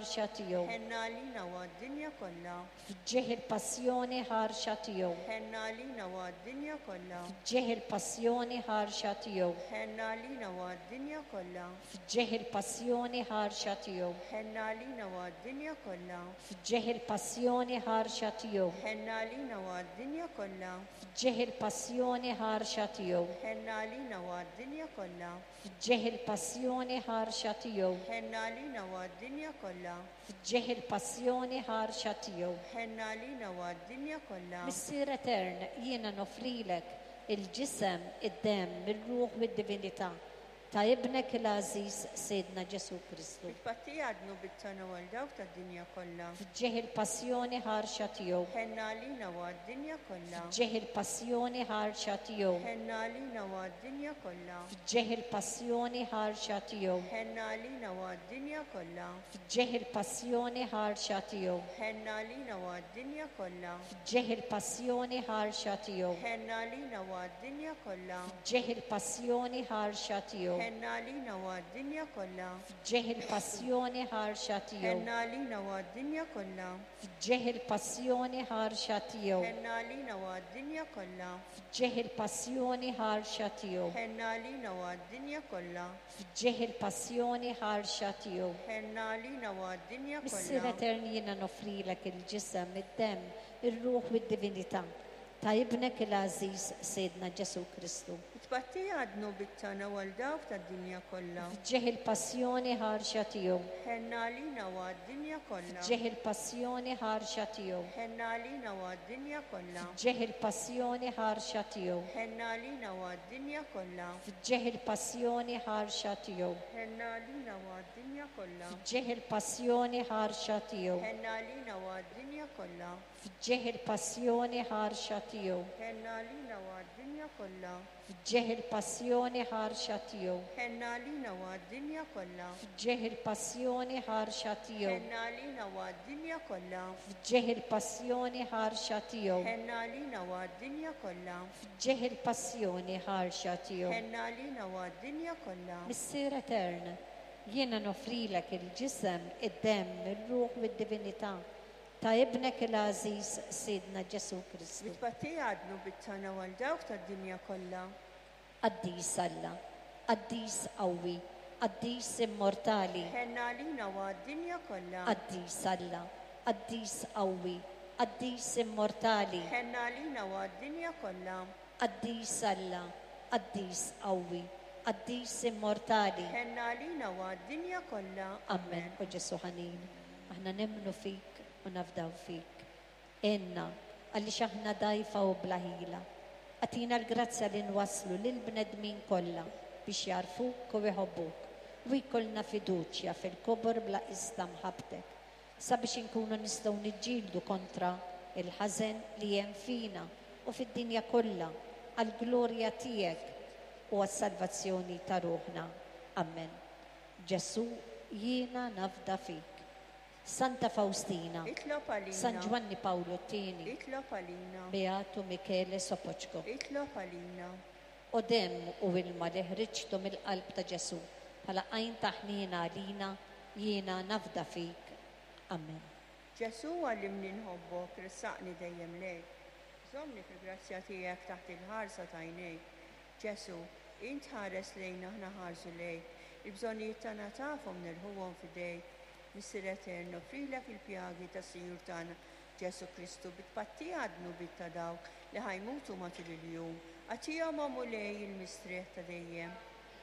ħarxa tiegħu. ħenna għalina u għad-dinja kollha. Fġieħ il-passjoni ħarxa tiegħu. ħenna għalina u għad-dinja kollha. Fġieħ il-passjoni ħarxa tiegħu. ħenna għalina u għad-dinja kollha. Fġieħ il-passjoni ħarxa tiegħu. ħenna għalina u għad-dinja kollha. Fġieħ il-passjoni ħarxa tiegħu. ħenna għalina u għad-dinja kollha. Fġieħ il-passjoni ħarxa tiegħu. ħenna għalina u għad-dinja kollha. Fġieħ il-passjoni ħarxa tiegħu. ħenna għalina u għad-dinja kollha. Fġieħ il-passjoni ħarxa tiegħu. ħenna għalina u għad-dinja kollha. Missier Etern, jiena nofrilek il-ġisem, id-dem, il-ruħ u d-divinità ta' ibnek il-Aziz Sedna Ġesu Kristu. Il-patti għadnu bit-tana għal dawk tad-dinja kollha. Fġieħ il-passjoni ħarxa tiegħu. ħenna għalina u għad-dinja kollha. Fġieħ il-passjoni ħarxa tiegħu. ħenna għalina u għad-dinja kollha. Fġieħ il-passjoni ħarxa tiegħu. ħenna għalina u għad-dinja kollha. Fġieħ il-passjoni ħarxa tiegħu. ħenna għalina u għad-dinja kollha. Fġieħ il-passjoni ħarxa tiegħu. ħenna għalina u għad-dinja kollha. Fġieħ il-passjoni ħarxa tiegħu. ħenna għalina u għad-dinja kollha. Fġieħ il-passjoni ħarxa tiegħu. ħenna għalina u għad-dinja kollha. Fġieħ il-passjoni ħarxa tiegħu. ħenna għalina u għad-dinja kollha. Fġieħ il-passjoni ħarxa tiegħu. ħenna għalina u għad-dinja kollha. Fġieħ il-passjoni ħarxa tiegħu. ħenna għalina u għad-dinja Missier kollha. Etern, jiena nofrilek il-ġisem, id-dem, ir-ruħ u d-divinità ta' ibnek il-Aziz Sedna Ġesu Kristu. Il-patti għadnu bit-tana għal dawk tad-dinja kollha. Fġieħ il-passjoni ħarxa tiegħu. ħenna għalina u għad-dinja kollha. Fġieħ il-passjoni ħarxa tiegħu. ħenna għalina u għad-dinja kollha. Fġieħ il-passjoni ħarxa tiegħu. ħenna għalina u għad-dinja kollha. Fġieħ il-passjoni ħarxa tiegħu. ħenna għalina u għad-dinja kollha. Fġieħ il-passjoni ħarxa tiegħu. ħenna għalina u għad-dinja kollha. Fġieħ il-passjoni ħarxa tiegħu. ħenna għalina u għad-dinja kollha. Fġieħ il-passjoni ħarxa tiegħu. ħenna għalina u għad-dinja kollha. Fġieħ il-passjoni ħarxa tiegħu. ħenna għalina u għad-dinja kollha. Fġieħ il-passjoni ħarxa tiegħu. ħenna għalina u għad-dinja kollha. Fġieħ il-passjoni ħarxa tiegħu. ħenna għalina u għad-dinja kollha. Missier Etern, jiena nofrilek il-ġisem, id-dem, ir-ruħ u d-divinità ta' ibnek il-Aziz Sedna Ġesu Kristu. Il-patti għadnu bit-tana għal dawk tad-dinja kollha. Qaddis Alla, qaddis qawwi, qaddis immortali, ħenna għalina u għad-dinja kollha. qaddis Alla, qaddis qawwi, qaddis immortali, ħenna għalina u għad-dinja kollha. qaddis Alla, qaddis qawwi, qaddis immortali. ħenna għalina u għad-dinja kollha. Amen. U Ġesu ħanin, aħna nemnu fik u nafdaw fik. Enna, għalli xaħna dajfa u blaħila. Għatina l-grazzja li nwaslu l-bnedmin kolla biex jarfuk u jħobbuk. U jkollna fiduċja fil-kubur bla ista mħabtek. Sabiex inkunu nistaw nġildu kontra il-ħazen li jem fina u fid-dinja kolla għal-glorja tijek u għas-salvazzjoni ta' ruħna. Amen. Ġesu, jiena nafda fik. Santa Faustina, Itlob għalina. San Giovanni Paolo Tini, Itlob għalina. Beato Michele Sopoċko. Itlob għalina. U dem u ilma li ħriġtu mill-qalb ta' Ġesu, bħala għajn taħnina għalina, jiena nafda fik. Amen. Ġesu għallimni nħobbok, rissaqni dejjem lejk. Żommni fil-grazzja tiegħek taħt il-ħarsa ta' għajnejk. Ġesu, int ħares lejna ħna ħarsu lejk. Il-bżonnijiet tagħna tafhom nilħuhom fidejk. Missier Etern, nofrilek il-pjagi ta' Sinjur tagħna Ġesu Kristu bit-patti għadnu bit-ta' dawk li ħajmutu matul il-jum. Għatihom mulej il-mistrieħ ta' dejjem.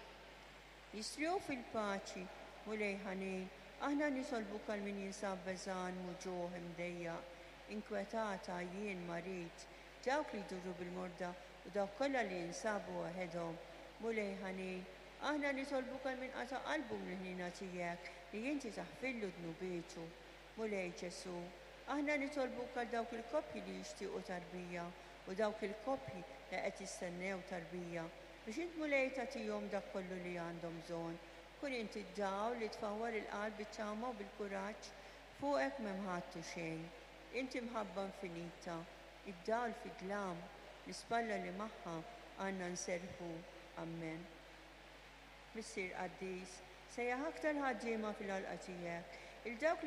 Jistriħu fil-paċi, mulej ħanin, aħna nisolbuk għal min jinsab beżan muġuħ imdejja, inkwetata jien marit, dawk li jdurru bil-morda u dawk kollha li jinsabu waħedhom, mulej ħanin, aħna nisolbuk għal min qata' qalbu mill-ħnina tiegħek li jinti taħfillu dnubietu. Mulej Ġesu, aħna nitolbuk għal dawk il-koppji li jixtiequ tarbija u dawk il-koppji li qed jistennew tarbija biex int mulej tagħtihom dak kollu li għandhom bżonn. Kun inti d-daw li tfawwar il-qalb biċ-ċama u bil-kuraġġ fuqek m'hemm ħadtu xejn. Inti mħabba infinita, id-dawl fid-dlam, l-ispalla li magħha għandna nserħu. Amen. Missier Qaddis, sejjaħ aktar ħaddiema fil-għalqa tiegħek. Il-dawk